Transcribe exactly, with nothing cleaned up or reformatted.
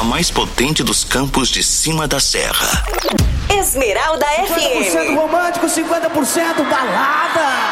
a mais potente dos campos de cima da serra. Esmeralda F M. cinquenta por cento romântico, cinquenta por cento balada.